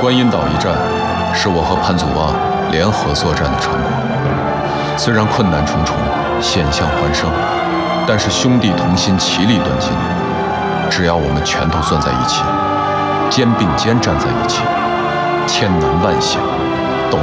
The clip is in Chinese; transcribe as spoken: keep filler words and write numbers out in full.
观音岛一战是我和潘祖望联合作战的成果，虽然困难重重，险象环生，但是兄弟同心，其利断金。只要我们拳头攥在一起，肩并肩站在一起，千难万险